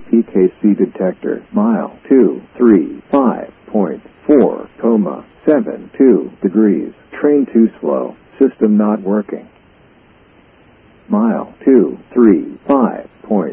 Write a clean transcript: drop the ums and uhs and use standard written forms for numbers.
PKC detector. Mile 235.4, 72 degrees. Train too slow. System not working. Mile 235.